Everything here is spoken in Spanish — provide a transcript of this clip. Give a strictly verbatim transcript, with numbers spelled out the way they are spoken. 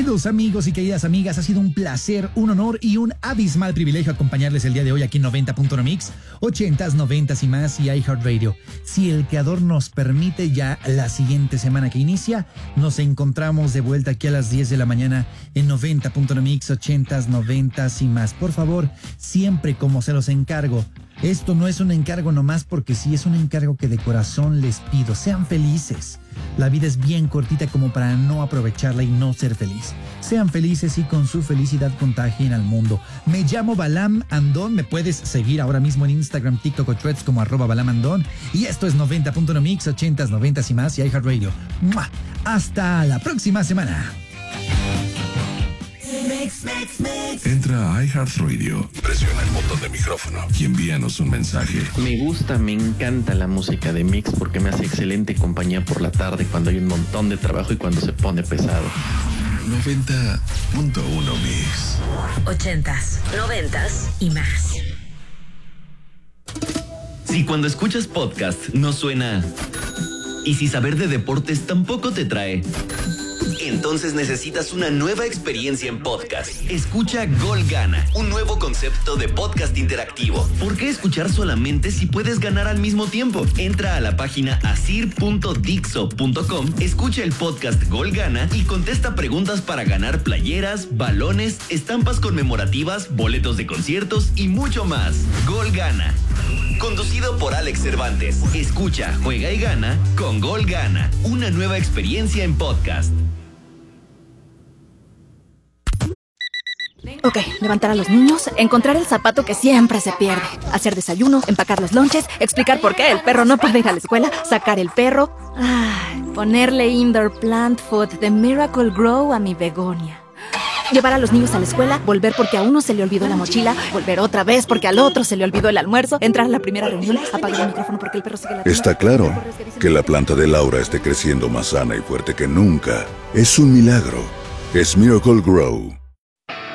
Queridos amigos y queridas amigas, ha sido un placer, un honor y un abismal privilegio acompañarles el día de hoy aquí en noventa punto uno Mix, ochentas, noventas y más y iHeartRadio. Si el creador nos permite, ya la siguiente semana que inicia, nos encontramos de vuelta aquí a las diez de la mañana en noventa punto uno Mix, ochentas, noventas y más. Por favor, siempre como se los encargo, esto no es un encargo nomás porque sí, es un encargo que de corazón les pido. Sean felices. La vida es bien cortita como para no aprovecharla y no ser feliz. Sean felices y con su felicidad contagien al mundo. Me llamo Balam Andón. Me puedes seguir ahora mismo en Instagram, TikTok o Threads como arroba Balam Andón. Y esto es noventa punto uno Mix, ochentas, noventas y más y iHeartRadio. ¡Mua! Hasta la próxima semana. Mix, mix, mix. Entra a iHeartRadio, presiona el botón de micrófono y envíanos un mensaje. Me gusta, me encanta la música de Mix porque me hace excelente compañía por la tarde cuando hay un montón de trabajo y cuando se pone pesado. noventa punto uno Mix. Ochentas, noventas y más. Si cuando escuchas podcast no suena, y si saber de deportes tampoco te trae, entonces necesitas una nueva experiencia en podcast. Escucha Gol Gana, un nuevo concepto de podcast interactivo. ¿Por qué escuchar solamente si puedes ganar al mismo tiempo? Entra a la página asir punto dixo punto com, escucha el podcast Gol Gana y contesta preguntas para ganar playeras, balones, estampas conmemorativas, boletos de conciertos y mucho más. Gol Gana. Conducido por Alex Cervantes. Escucha, juega y gana con Gol Gana. Una nueva experiencia en podcast. Ok, levantar a los niños, encontrar el zapato que siempre se pierde, hacer desayuno, empacar los lonches, explicar por qué el perro no puede ir a la escuela, sacar el perro, ay, ponerle indoor plant food de Miracle Grow a mi begonia. Llevar a los niños a la escuela, volver porque a uno se le olvidó la mochila, volver otra vez porque al otro se le olvidó el almuerzo, entrar a la primera reunión, apagar el micrófono porque el perro sigue la... Está claro que la planta de Laura esté creciendo más sana y fuerte que nunca. Es un milagro. Es Miracle Grow.